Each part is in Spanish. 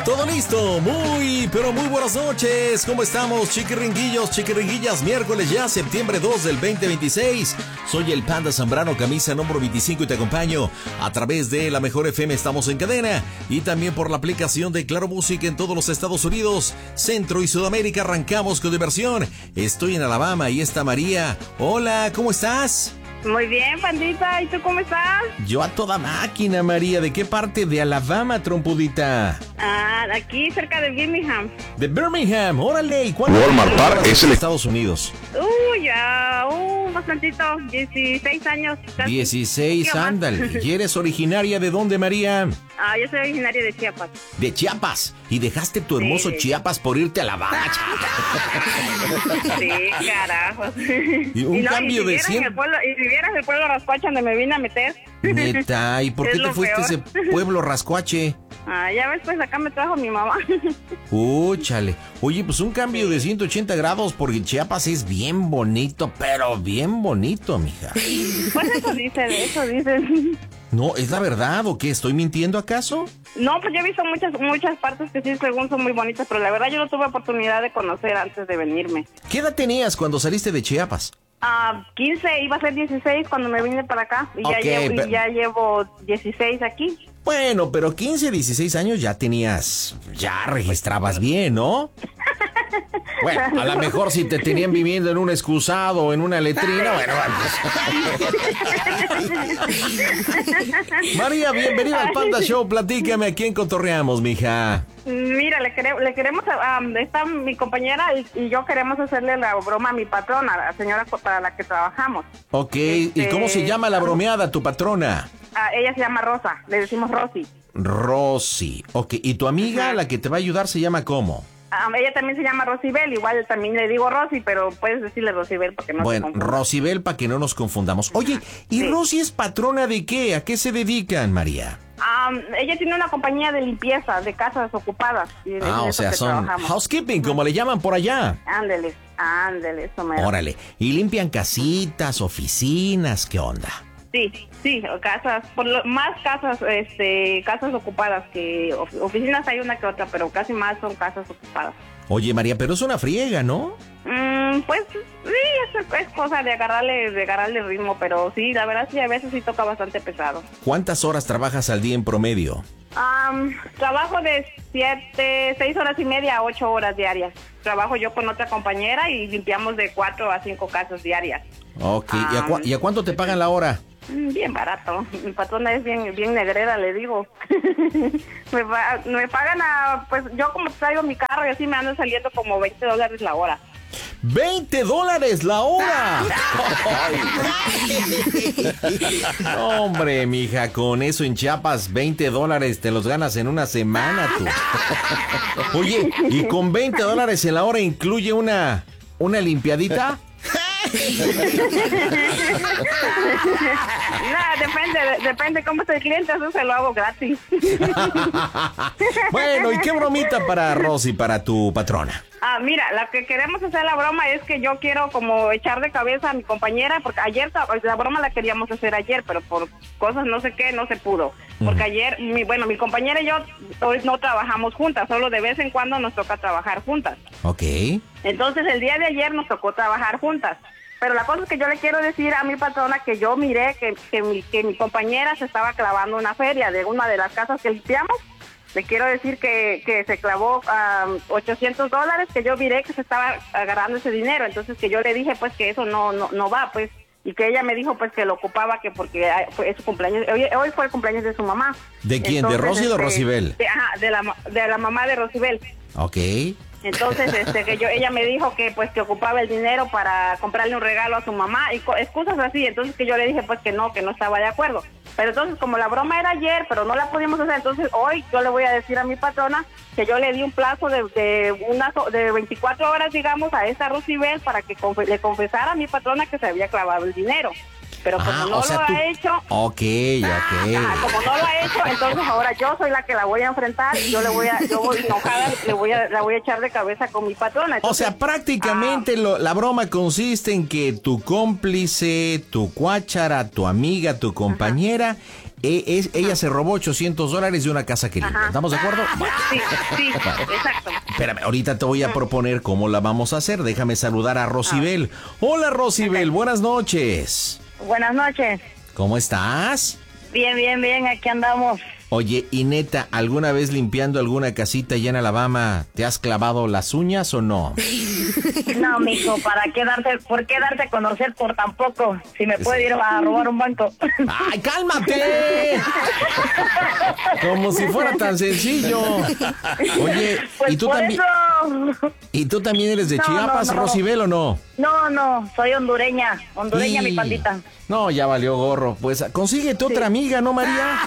Todo listo, pero muy buenas noches. ¿Cómo estamos, chiquiringuillos, chiquiringuillas? Miércoles ya, septiembre 2 del 2026. Soy el Panda Zambrano, camisa número 25 y te acompaño a través de la Mejor FM. Estamos en cadena y también por la aplicación de Claro Música en todos los Estados Unidos, Centro y Sudamérica. Arrancamos con diversión. Estoy en Alabama y está María. Hola, ¿cómo estás? Muy bien, Pandita. ¿Y tú cómo estás? Yo a toda máquina, María. ¿De qué parte de Alabama, trompudita? Aquí cerca de Birmingham. De Birmingham, órale. ¿Y cuándo Walmart Park es el Estados Unidos? Bastantito, 16 años. Casi. 16, ándale. ¿Y eres originaria de dónde, María? Yo soy originaria de Chiapas. De Chiapas. ¿Y dejaste tu hermoso Chiapas por irte a Alabama? Sí, carajos. Y un cambio de 100. Y si vieras el pueblo rascuache donde me vine a meter. Neta, ¿y por qué te fuiste a ese pueblo rascuache? Ya ves, pues acá me trajo mi mamá. Chale. Oye, pues un cambio de 180 grados porque Chiapas es bien bonito, pero bien bonito, mija. Pues eso dicen. No, ¿es la verdad o qué? ¿Estoy mintiendo acaso? No, pues yo he visto muchas partes que sí, según son muy bonitas, pero la verdad yo no tuve oportunidad de conocer antes de venirme. ¿Qué edad tenías cuando saliste de Chiapas? 15, iba a ser 16 cuando me vine para acá y ya llevo 16 aquí. Bueno, pero 15, 16 años ya registrabas bien, ¿no? Bueno, a lo mejor si te tenían viviendo en un excusado o en una letrina, bueno. María, bienvenida al Panda Show. Platícame, ¿a quién cotorreamos, mija? Mira, le queremos, está mi compañera y yo queremos hacerle la broma a mi patrona, la señora para la que trabajamos. Ok, ¿y cómo se llama la bromeada, tu patrona? Ella se llama Rosa, le decimos Rosy. Rosy, ok, ¿y tu amiga, la que te va a ayudar, se llama cómo? Ella también se llama Rosibel, igual también le digo Rosy, pero puedes decirle Rosibel porque no se confunda. Bueno, Rosibel para que no nos confundamos. Oye, ¿y sí. Rosy es patrona de qué? ¿A qué se dedican, María? Ella tiene una compañía de limpieza de casas ocupadas. O sea, son housekeeping, como le llaman por allá. Ándele, eso me da. Órale, ¿y limpian casitas, oficinas? ¿Qué onda? Sí, casas, más casas, casas ocupadas que oficinas hay una que otra, pero casi más son casas ocupadas. Oye, María, pero es una friega, ¿no? Pues sí, es cosa de agarrarle ritmo, pero sí, la verdad sí, a veces sí toca bastante pesado. ¿Cuántas horas trabajas al día en promedio? Trabajo de 6 horas y media a 8 horas diarias. Trabajo yo con otra compañera y limpiamos de 4 a 5 casas diarias. Ok, ¿y a cuánto te pagan la hora? Bien barato. Mi patrona es bien negrera, le digo. me pagan pues yo como traigo mi carro y así me ando saliendo como $20 la hora. ¡$20 la hora! No, hombre, mija, con eso en Chiapas, $20 te los ganas en una semana, tú. Oye, ¿y con $20 en la hora incluye una limpiadita? No, depende cómo es el cliente, eso se lo hago gratis. Bueno, ¿y qué bromita para Rosy, para tu patrona? Mira, la que queremos hacer la broma es que yo quiero como echar de cabeza a mi compañera, porque ayer la broma la queríamos hacer ayer, pero por cosas no sé qué, no se pudo. Porque ayer, mi compañera y yo hoy no trabajamos juntas, solo de vez en cuando nos toca trabajar juntas. Ok. Entonces el día de ayer nos tocó trabajar juntas. Pero la cosa es que yo le quiero decir a mi patrona que yo miré que mi compañera se estaba clavando una feria de una de las casas que limpiamos. Le quiero decir que se clavó $800, que yo miré que se estaba agarrando ese dinero. Entonces que yo le dije pues que eso no va, pues. Y que ella me dijo pues que lo ocupaba, que porque es su cumpleaños. Hoy fue el cumpleaños de su mamá. ¿De quién? ¿De Rosy o de Rosibel? De la mamá de Rosibel. Ok. Entonces, ella me dijo que que ocupaba el dinero para comprarle un regalo a su mamá y excusas así. Entonces que yo le dije pues que no estaba de acuerdo. Pero entonces como la broma era ayer, pero no la pudimos hacer, entonces hoy yo le voy a decir a mi patrona que yo le di un plazo de 24 horas, digamos, a esta Rosibel para que le confesara a mi patrona que se había clavado el dinero. Pero como no lo ha hecho... Ok. Como no lo ha hecho, entonces ahora yo soy la que la voy a enfrentar y yo voy enojada, la voy a echar de cabeza con mi patrona. Entonces, o sea, prácticamente la broma consiste en que tu cómplice, tu cuáchara, tu amiga, tu compañera, ella se robó $800 de una casa que limpia. ¿Estamos de acuerdo? Sí, exacto. Espérame, ahorita te voy a proponer cómo la vamos a hacer. Déjame saludar a Rosibel. Hola, Rosibel, buenas noches. Buenas noches. ¿Cómo estás? Bien, aquí andamos. Oye, y neta, ¿alguna vez limpiando alguna casita allá en Alabama te has clavado las uñas o no? No, mijo, ¿por qué darte a conocer por tan poco? Si me puede ir a robar un banco. ¡Ay, cálmate! Como si fuera tan sencillo. Oye, Pues ¿y tú por también? eso. ¿Y tú también eres de Chiapas, no. Rosibel, o no? No, soy hondureña, mi pandita. No, ya valió gorro. Pues consíguete otra amiga, ¿no, María?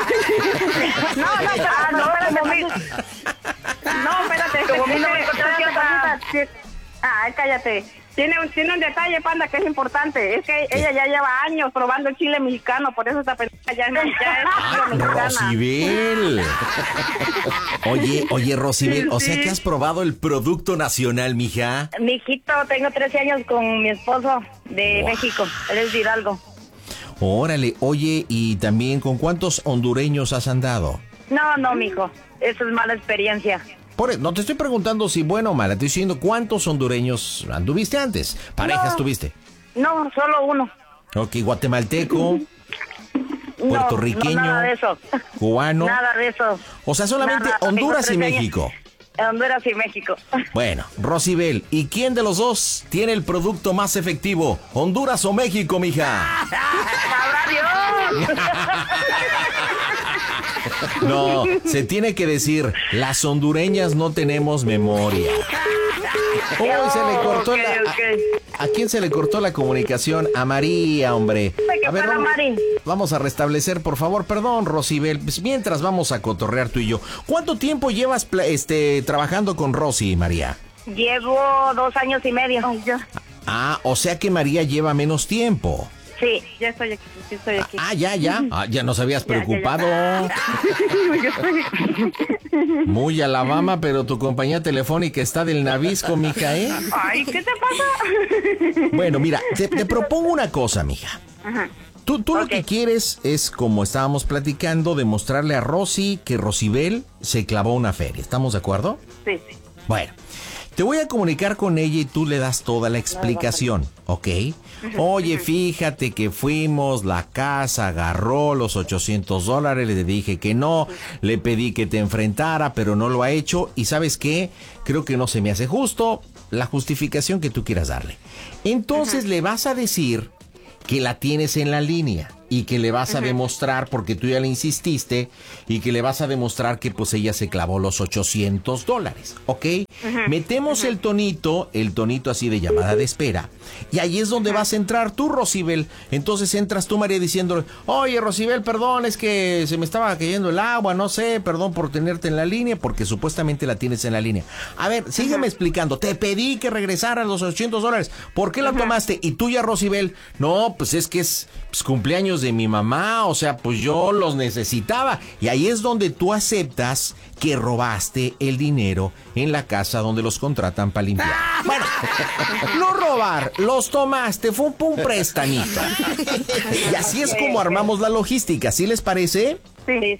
Espérate. Como mi nombre encontraste otra. Ay, cállate. Tiene un detalle, Panda, que es importante. Es que ella ya lleva años probando el chile mexicano, por eso esta persona ya es mexicana. Rosibel. Oye, Rosibel, o sea que has probado el producto nacional, mija. Mijito, tengo 13 años con mi esposo de México. Él es de Hidalgo. Órale, oye, y también, ¿con cuántos hondureños has andado? No, mijo. Eso es mala experiencia. No te estoy preguntando si bueno o mala, te estoy diciendo cuántos hondureños anduviste antes. ¿Parejas tuviste? No, solo uno. Ok, guatemalteco, puertorriqueño, nada de eso. Cubano. Nada de eso. O sea, solamente Nada, Honduras y tengo 13 México. Honduras y México. Bueno, Rosibel, ¿y quién de los dos tiene el producto más efectivo? ¿Honduras o México, mija? ¡Sabrá Dios! No, se tiene que decir, las hondureñas no tenemos memoria. Uy, se le cortó ¿A quién se le cortó la comunicación? A María, hombre. A ver, vamos a restablecer, por favor. Perdón, Rosibel. Pues mientras vamos a cotorrear tú y yo. ¿Cuánto tiempo llevas trabajando con Rosy, María? Llevo 2 años y medio. Ah, o sea que María lleva menos tiempo. Sí. Ya estoy aquí, sí estoy aquí. Ya. Ya nos habías preocupado. Muy Alabama, pero tu compañía telefónica está del Nabisco, mija, ¿eh? Ay, ¿qué te pasa? Bueno, mira, te propongo una cosa, mija. Ajá. Tú lo que quieres es, como estábamos platicando, demostrarle a Rosy que Rosibel se clavó una feria. ¿Estamos de acuerdo? Sí. Bueno, te voy a comunicar con ella y tú le das toda la explicación, ¿ok? Oye, fíjate que fuimos, la casa agarró los $800, le dije que no, le pedí que te enfrentara, pero no lo ha hecho. ¿Y sabes qué? Creo que no se me hace justo la justificación que tú quieras darle. Entonces le vas a decir que la tienes en la línea y que le vas a demostrar, porque tú ya le insististe, y que le vas a demostrar que pues ella se clavó los $800, ¿ok? Metemos el tonito así de llamada de espera, y ahí es donde vas a entrar tú, Rosibel. Entonces entras tú, María, diciéndole, oye, Rosibel, perdón, es que se me estaba cayendo el agua, no sé, perdón por tenerte en la línea, porque supuestamente la tienes en la línea. A ver, sígueme explicando, te pedí que regresaran los $800, ¿por qué la tomaste? Y tú ya, Rosibel, no, pues es que es cumpleaños de mi mamá, o sea, pues yo los necesitaba. Y ahí es donde tú aceptas que robaste el dinero en la casa donde los contratan para limpiar. Bueno, no robar, los tomaste, fue un prestamito. Y así es como armamos la logística, ¿sí les parece? Sí.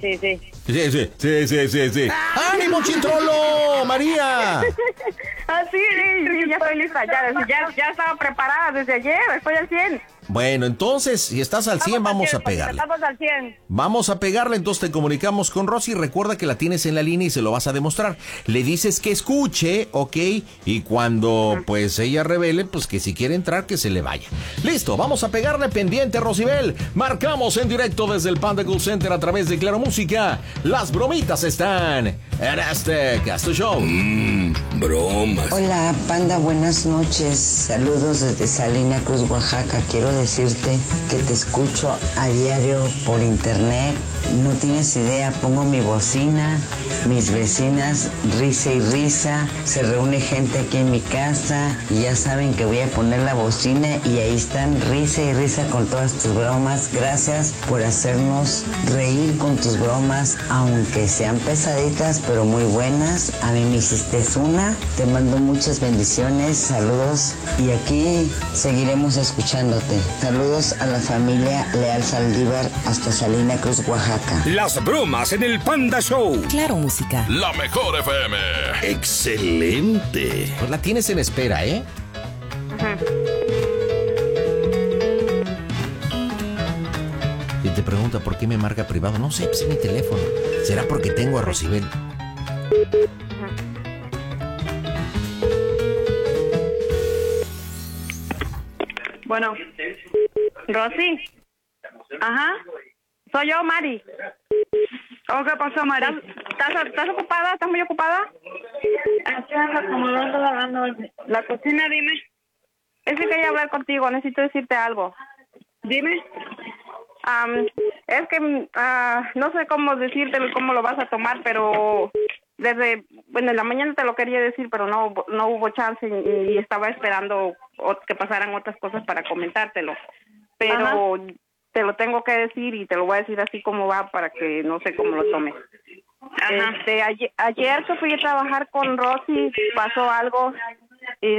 Sí. ¡Ánimo, Chintrolo! ¡María! Sí, ya estoy lista, ya estaba preparada desde ayer, estoy al 100. Bueno, entonces, si estás al 100, vamos a pegarle. Estamos al 100. Vamos a pegarle, entonces te comunicamos con Rosy. Recuerda que la tienes en la línea y se lo vas a demostrar. Le dices que escuche, ¿ok? Y cuando, pues, ella revele, pues, que si quiere entrar, que se le vaya. Listo, vamos a pegarle pendiente, Rosibel. Marcamos en directo desde el Panda Cool Center a través de Claro Música. Las bromitas están en este Casto Show. Bromas. Hola, Panda, buenas noches. Saludos desde Salina Cruz, Oaxaca. Quiero decirte que te escucho a diario por internet No tienes idea, pongo mi bocina, mis vecinas, risa y risa, se reúne gente aquí en mi casa y ya saben que voy a poner la bocina y ahí están risa y risa con todas tus bromas. Gracias por hacernos reír con tus bromas, aunque sean pesaditas, pero muy buenas. A mí me hiciste una, te mando muchas bendiciones, saludos y aquí seguiremos escuchándote. Saludos a la familia Leal Saldívar hasta Salina Cruz, Oaxaca. Las bromas en el Panda Show. Claro, música. La mejor FM. Excelente. Pues la tienes en espera, ¿eh? Ajá. Y te pregunta por qué me marca privado. No sé, pues es mi teléfono. ¿Será porque tengo a Rosibel? Bueno. Rosy. Ajá. Soy yo, Mari. Oh, ¿qué pasó, Mari? ¿Estás ocupada? ¿Estás muy ocupada? Aquí ando acomodando, lavando la cocina, dime. Es que quería hablar contigo, necesito decirte algo. Dime. Es que no sé cómo decirte cómo lo vas a tomar, pero en la mañana te lo quería decir, pero no hubo chance y estaba esperando que pasaran otras cosas para comentártelo. Pero ajá, te lo tengo que decir y te lo voy a decir así como va para que no sé cómo lo tomes. Ajá. Ayer que fui a trabajar con Rosy pasó algo, en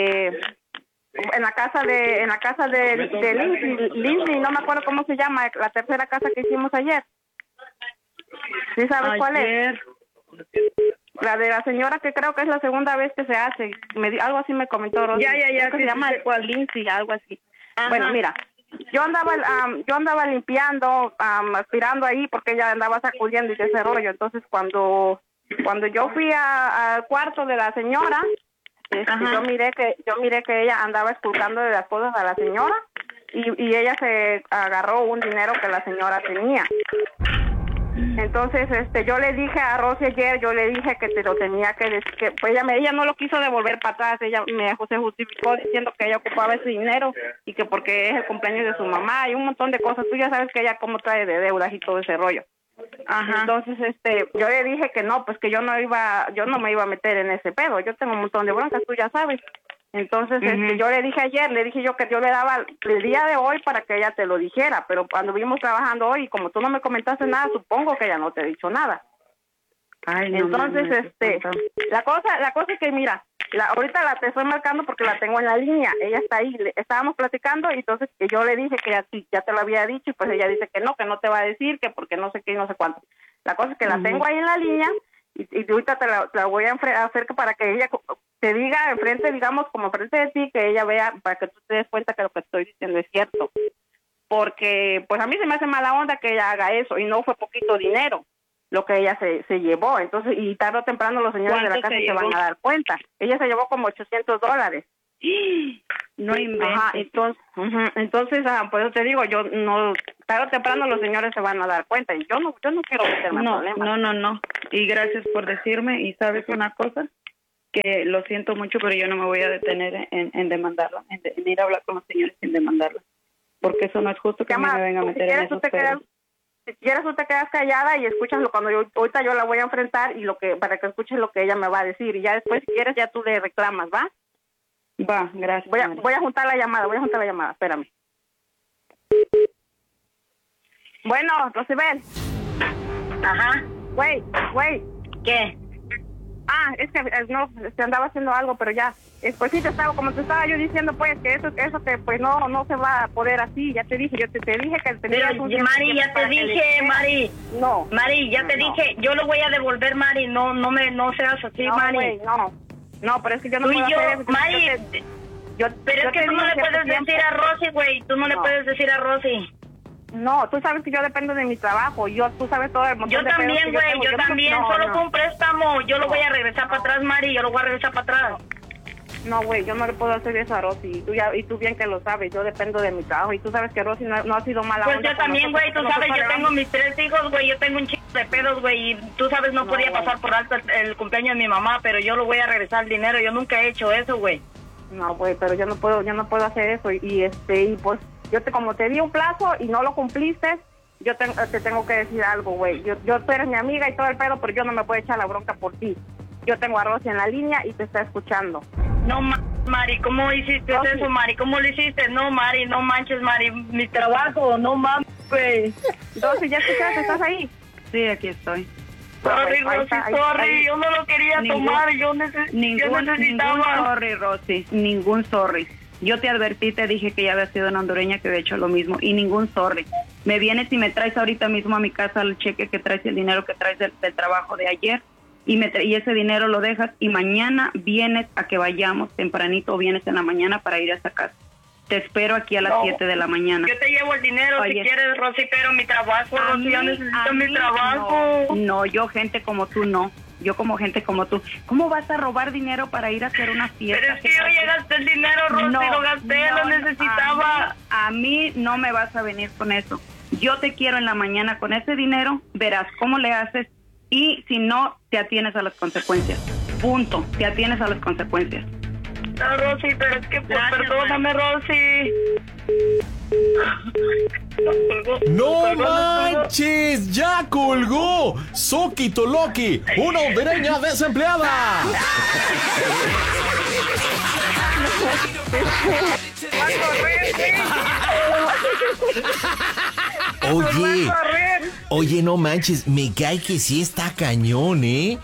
la casa de Lindsay, no me acuerdo cómo se llama, la tercera casa que hicimos ayer. ¿Sí sabes cuál es? La de la señora que creo que es la segunda vez que se hace. Algo así me comentó Rosy. Ya. Que se llama Lindsay, algo así. Ajá. Bueno, mira, yo andaba limpiando, aspirando ahí porque ella andaba sacudiendo y ese rollo. Entonces cuando yo fui al cuarto de la señora, yo miré que ella andaba esculcando de las cosas a la señora y ella se agarró un dinero que la señora tenía. Entonces, yo le dije a Rosy ayer, que te lo tenía que decir, que pues ella no lo quiso devolver para atrás, ella se justificó diciendo que ella ocupaba ese dinero y que porque es el cumpleaños de su mamá y un montón de cosas. Tú ya sabes que ella cómo trae de deudas y todo ese rollo. Ajá. Entonces, yo le dije que no, pues que yo no me iba a meter en ese pedo, yo tengo un montón de broncas, tú ya sabes. Entonces, yo le dije ayer, que yo le daba el día de hoy para que ella te lo dijera, pero cuando vimos trabajando hoy, como tú no me comentaste nada, supongo que ella no te ha dicho nada. Ay, no, entonces, la cosa es que mira, ahorita te estoy marcando porque la tengo en la línea, ella está ahí, estábamos platicando y entonces que yo le dije que ya te lo había dicho y pues ella dice que no te va a decir, que porque no sé qué y no sé cuánto. La cosa es que la tengo ahí en la línea y ahorita te la voy a hacer para que ella te diga enfrente, digamos, como enfrente de ti, que ella vea, para que tú te des cuenta que lo que estoy diciendo es cierto. Porque, pues a mí se me hace mala onda que ella haga eso, y no fue poquito dinero lo que ella se llevó. Entonces, y tarde o temprano los señores de la casa se van a dar cuenta. Ella se llevó como $800. No inventes. Ajá, entonces, pues yo te digo, yo no, tarde o temprano los señores se van a dar cuenta, y yo no quiero meterme en problemas. No. Y gracias por decirme, y sabes una cosa, que lo siento mucho, pero yo no me voy a detener en demandarla, en ir a hablar con los señores sin demandarla, porque eso no es justo que a mí me venga a meter en esos pedos. Si quieres tú te quedas callada y escuchas cuando ahorita yo la voy a enfrentar y para que escuches lo que ella me va a decir, y ya después si quieres ya tú le reclamas, ¿va? Va, gracias. Voy a juntar la llamada, espérame. Bueno, Rosibel. Ajá. Güey. ¿Qué? Es que no, se andaba haciendo algo, pero ya, pues sí como te estaba yo diciendo, pues, que eso que pues no se va a poder así, ya te dije, yo te dije que tenía un... Mari, ya te dije, Mari. No. Mari, ya te dije, yo lo voy a devolver, Mari, no seas así, no, Mari. Wey, no, pero es que yo no puedo hacer eso. Mari, pero es que tú no le puedes decir a Rosy, güey, tú no le puedes decir a Rosy. No, tú sabes que yo dependo de mi trabajo, tú sabes todo el montón de pedos. Yo también, solo fue un préstamo, yo lo voy a regresar para atrás, Mari, yo lo voy a regresar para atrás. No, güey, yo no le puedo hacer eso a Rosy, y tú bien que lo sabes, yo dependo de mi trabajo, y tú sabes que Rosy no ha sido mala onda. Pues yo también, güey, tú sabes, yo tengo mis 3 hijos, güey, yo tengo un chico de pedos, güey, y tú sabes, no podía pasar por alto el cumpleaños de mi mamá, pero yo lo voy a regresar el dinero, yo nunca he hecho eso, güey. No, güey, pero yo no puedo hacer eso, y pues, como te di un plazo y no lo cumpliste, te tengo que decir algo, güey. Tú eres mi amiga y todo el pedo, pero yo no me puedo echar la bronca por ti. Yo tengo a Rosy en la línea y te está escuchando. No, Mari, ¿cómo hiciste eso, Mari? ¿Cómo lo hiciste? No, Mari, no manches, Mari, mi trabajo, no mames, güey. Rosy, ¿ya escuchaste? ¿Estás ahí? Sí, aquí estoy. Sorry, Rosy, sorry, yo no lo quería tomar, yo necesitaba. Ningún sorry, Rosy, ningún sorry. Yo te advertí, te dije que ya había sido una hondureña que había hecho lo mismo, y ningún sorry. Me vienes y me traes ahorita mismo a mi casa el cheque que traes y el dinero que traes del trabajo de ayer, y ese dinero lo dejas, y mañana vienes a que vayamos tempranito, o vienes en la mañana para ir a esa casa. Te espero aquí a las 7 de la mañana. Yo te llevo el dinero. Oye, si quieres, Rosy, pero mi trabajo, Rosy, yo necesito mi trabajo. No, yo gente como tú no. Yo como gente como tú. ¿Cómo vas a robar dinero para ir a hacer una fiesta? Pero es que yo ya gasté el dinero, Rosy, lo gasté, lo necesitaba. A mí no me vas a venir con eso. Yo te quiero en la mañana con ese dinero, verás cómo le haces, y si no, te atienes a las consecuencias. Punto, te atienes a las consecuencias. No, Rosy, pero es que perdóname, Rosy. ¡No manches! ¡Ya colgó! ¡Soki Toloki! ¡Una hondureña desempleada! Oye, no manches, me cae que sí está cañón, ¿eh?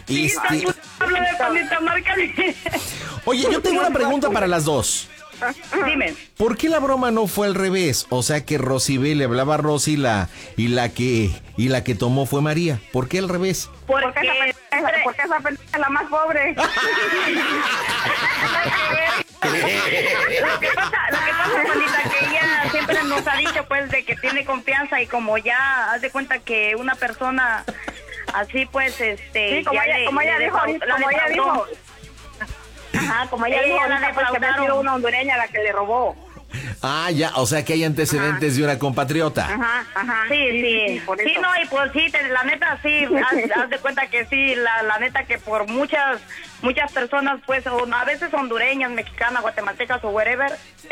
Oye, yo tengo una pregunta para las dos. Dime. ¿Por qué la broma no fue al revés? O sea, que Rosibel le hablaba a Rosy y la que tomó fue María. ¿Por qué al revés? Porque esa persona es la más pobre. Lo que pasa, Juanita, que ella siempre nos ha dicho, pues, de que tiene confianza, y como ya haz de cuenta que una persona así, pues, sí, como ella dijo. Ajá, como ella dijo, que ha sido una hondureña la que le robó. Ah, ya, o sea que hay antecedentes de una compatriota. Ajá. Sí, no, y pues sí, la neta sí, haz de cuenta que sí, la neta que por muchas personas, pues, a veces hondureñas, mexicanas, guatemaltecas o wherever,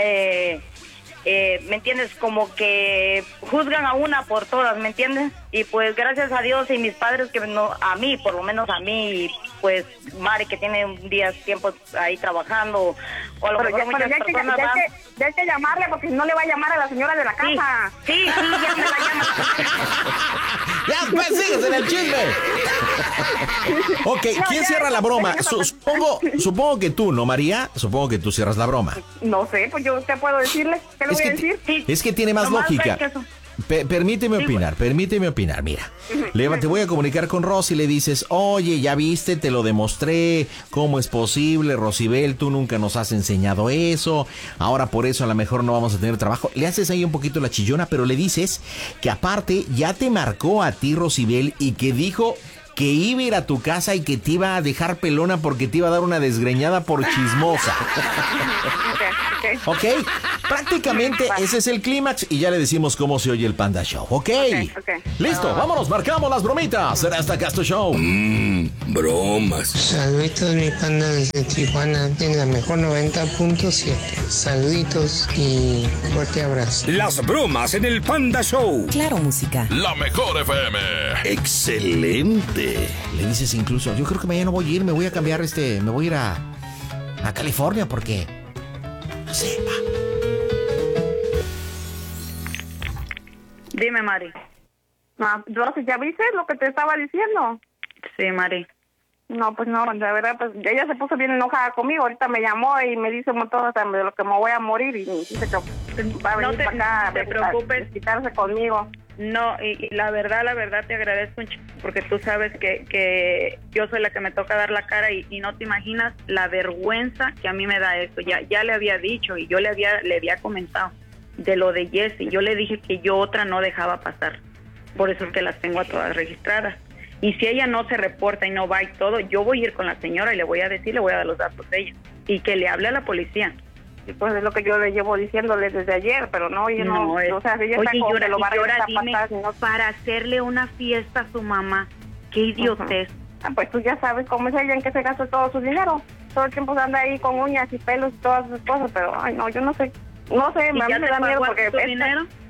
¿me entiendes? Como que juzgan a una por todas, ¿me entiendes? Y pues gracias a Dios y mis padres, que no, a mí, por lo menos a mí, pues Mari, que tiene un día tiempo ahí trabajando, o a lo mejor muchas personas ya hay que llamarle, porque si no le va a llamar a la señora de la casa. Sí, ya me la llama. Ya, pues sigues en el chisme. Ok, ¿quién cierra la broma? Supongo que tú, ¿no, María? Supongo que tú cierras la broma. No sé, pues yo te puedo decirle. ¿Qué le voy a decir? Sí. Es que tiene más lógica. Permíteme opinar, mira. Te voy a comunicar con Rosy y le dices, oye, ya viste, te lo demostré, ¿cómo es posible, Rosibel? Tú nunca nos has enseñado eso, ahora por eso a lo mejor no vamos a tener trabajo. Le haces ahí un poquito la chillona, pero le dices que aparte ya te marcó a ti, Rosibel, y que dijo que iba a ir a tu casa y que te iba a dejar pelona porque te iba a dar una desgreñada por chismosa. Ok, prácticamente ese es el clímax y ya le decimos cómo se oye el Panda Show, ¿ok? Listo, vámonos, marcamos las bromitas. Será hasta acá tu show. Bromas. Saluditos, mi panda desde Tijuana, en la mejor 90.7. Saluditos y fuerte abrazo. Las bromas en el Panda Show. Claro, música. La mejor FM. Excelente. Le dices incluso, yo creo que mañana voy a ir, me voy a cambiar me voy a ir a California porque no sepa. Dime, Mari. Rosy, ¿ya viste lo que te estaba diciendo? Sí, Mari. No, pues no, la verdad, pues ella se puso bien enojada conmigo. Ahorita me llamó y me dice un montón hasta de lo que me voy a morir, y dice que va a venir para acá, te preocupes, a quitarse conmigo. No, y la verdad te agradezco un chico, porque tú sabes que yo soy la que me toca dar la cara, y no te imaginas la vergüenza que a mí me da esto. Ya le había dicho, y yo le había comentado de lo de Jessie. Yo le dije que yo otra no dejaba pasar, por eso es que las tengo a todas registradas. Y si ella no se reporta y no va y todo, yo voy a ir con la señora y le voy a dar los datos de ella, y que le hable a la policía. Y pues es lo que yo le llevo diciéndole desde ayer, pero no, ella no, o sea, ella está como que lo va a regresar para atrás, ¿no? Para hacerle una fiesta a su mamá, qué idiotez. Pues tú ya sabes cómo es ella, en qué se gasta todo su dinero. Todo el tiempo se anda ahí con uñas y pelos y todas esas cosas, pero ay no, yo no sé, a mí me da miedo porque tu dinero.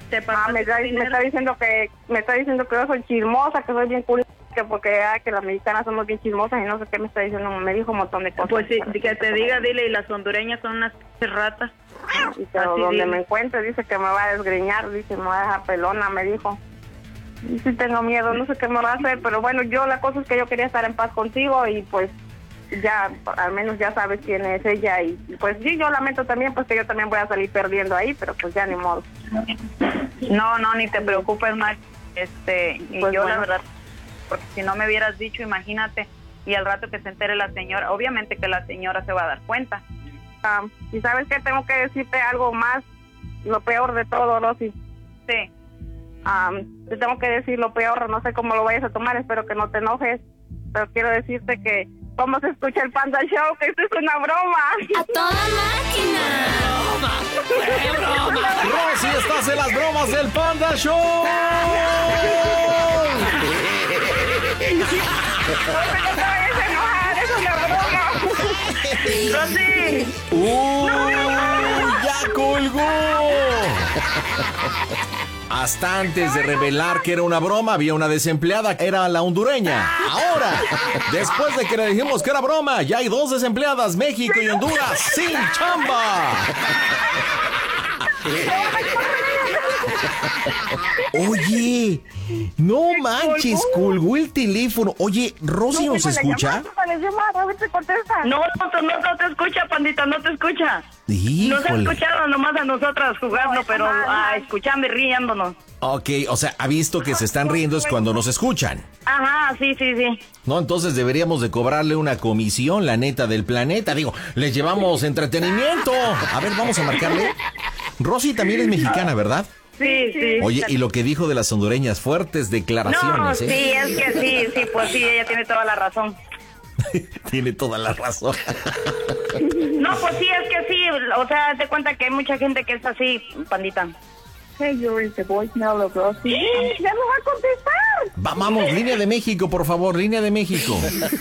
me está diciendo que yo soy chismosa, que soy bien curiosa, que porque que las mexicanas somos bien chismosas y no sé qué me está diciendo, me dijo un montón de cosas. Pues sí, que te diga, dile, y las hondureñas son unas ratas. Y pero donde me encuentre dice que me va a desgreñar, dice, me va a dejar pelona, me dijo. Y sí tengo miedo, no sé qué me va a hacer, pero bueno, la cosa es que yo quería estar en paz contigo y pues ya, al menos ya sabes quién es ella y pues sí, yo lamento también pues que yo también voy a salir perdiendo ahí, pero pues ya ni modo. No, ni te preocupes, Mari. Y pues yo bueno. la verdad, porque si no me hubieras dicho, imagínate, y al rato que se entere la señora, obviamente que la señora se va a dar cuenta. Y sabes que tengo que decirte algo más, lo peor de todo, Rosy. Sí. Te tengo que decir lo peor, no sé cómo lo vayas a tomar, espero que no te enojes, pero quiero decirte que cómo se escucha el Panda Show, que esto es una broma. ¡A toda máquina! ¡Broma! Rosy, estás en las bromas del Panda Show. No te vayas a enojar, es una broma. ¡Rosy! ¡Ya colgó! Hasta antes de revelar que era una broma, había una desempleada, era la hondureña. Ahora, después de que le dijimos que era broma, ya hay 2 desempleadas, México y Honduras, sin chamba. Oye, no manches, colgó el teléfono. Oye, ¿Rosy nos escucha? No te escucha, pandita, no te escucha. Nos ha escuchado nomás a nosotras jugando, pero escuchando y riéndonos. Ok, o sea, ha visto que se están riendo es cuando nos escuchan. Ajá, sí. No, entonces deberíamos de cobrarle una comisión, la neta del planeta. Digo, les llevamos entretenimiento. A ver, vamos a marcarle. Rosy también es mexicana, ¿verdad? Sí. Oye, y lo que dijo de las hondureñas, fuertes declaraciones, No, ¿eh? sí, es que sí, pues sí, ella tiene toda la razón. Tiene toda la razón. No, pues sí, es que sí, o sea, te cuenta que hay mucha gente que es así, pandita. Hey, you're in the voicemail of Rosy. ¡Ya no va a contestar! Vamos, línea de México, por favor, línea de México.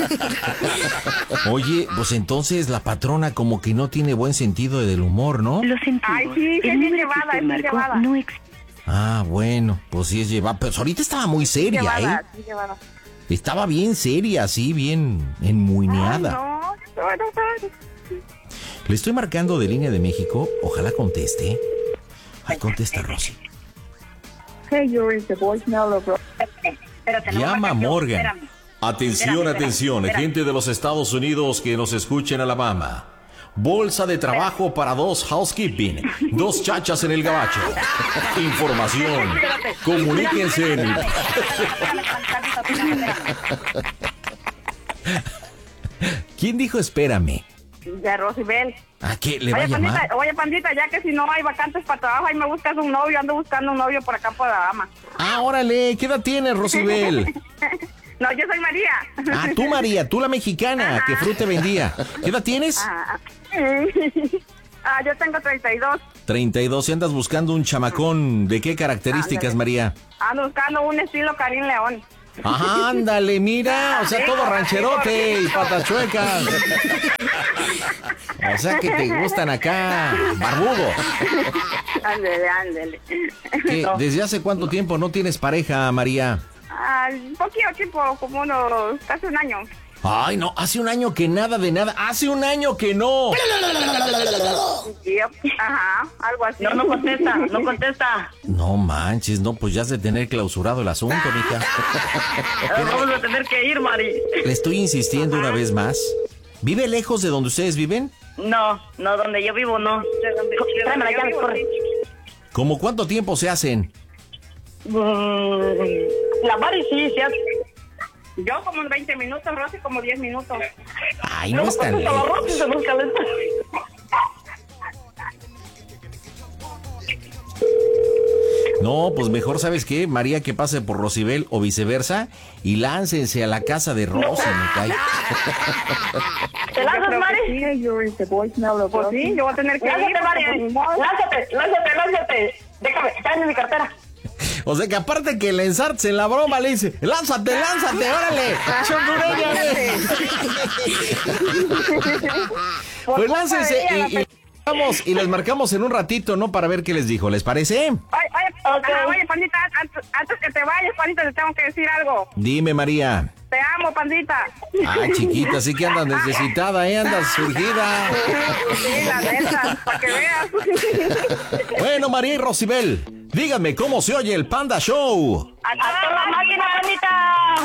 Oye, pues entonces la patrona como que no tiene buen sentido del humor, ¿no? Lo sentimos. Ay, sí, es bien llevada, es bien llevada. No Ah, bueno, pues sí es llevada. Pero ahorita estaba muy seria, llevada, ¿eh? sí, llevada. Estaba bien seria, así, bien enmuineada. No, bueno, Le estoy marcando de línea de México, ojalá conteste. Ay, contesta, Rosy. Hey, you're in the voicemail of Rosy. Llama Morgan. Espérame. Atención, Espérame. gente de los Estados Unidos que nos escucha en Alabama. Bolsa de trabajo para 2 housekeeping, 2 chachas en el gabacho. Información. Comuníquense en... ¿Quién dijo espérame? Ya, Rosy, ven. ¿A qué le va a llamar? Oye, pandita, ya que si no hay vacantes para trabajo, ahí me buscas un novio, ando buscando un novio por acá por Alabama. Ah, órale, ¿qué edad tienes, Rosibel? No, yo soy María. Ah, tú, María, tú la mexicana, que fruta vendía. ¿Qué edad tienes? Yo tengo 32. 32, ¿y andas buscando un chamacón? ¿De qué características, María? Ando buscando un estilo Karim León. Ajá, ándale, mira, o sea, todo rancherote y patas chuecas. O sea que te gustan acá, barbudo. Ándale. ¿Qué? ¿Desde hace cuánto tiempo no tienes pareja, María? Un poquito tiempo, como casi un año. Ay, no, hace un año que nada de nada. ¡Hace un año que no! Ajá, algo así. No contesta. No manches, no, pues ya has de tener clausurado el asunto, mija. Vamos a tener que ir, Mari. Le estoy insistiendo una vez más. ¿Vive lejos de donde ustedes viven? No, donde yo vivo, no. Tráeme la llave, corre. ¿Cómo cuánto tiempo se hacen? La Mari sí se hace. Yo como en 20 minutos, Rosy como 10 minutos. Ay, no es tan lejos. No, pues mejor, ¿sabes qué? María, que pase por Rosibel o viceversa y láncense a la casa de Rosy, me cae. ¿Te lanzas, Mari? Pues sí, yo voy a tener que ir. Lánzate, Mari. Lánzate. Déjame, dame mi cartera. O sea que aparte que lanzarse en la broma le dice, lánzate, órale, chondureña. Pues láncense Vamos y les marcamos en un ratito, ¿no? Para ver qué les dijo, ¿les parece? Oye, Pandita, antes que te vayas, Pandita, te tengo que decir algo. Dime, María. Te amo, Pandita. Ay, chiquita, sí que andas necesitada, ¿eh? Andas surgida. Sí, la neta, para que veas. Bueno, María y Rosibel, díganme cómo se oye el Panda Show. ¡A toda máquina, Pandita!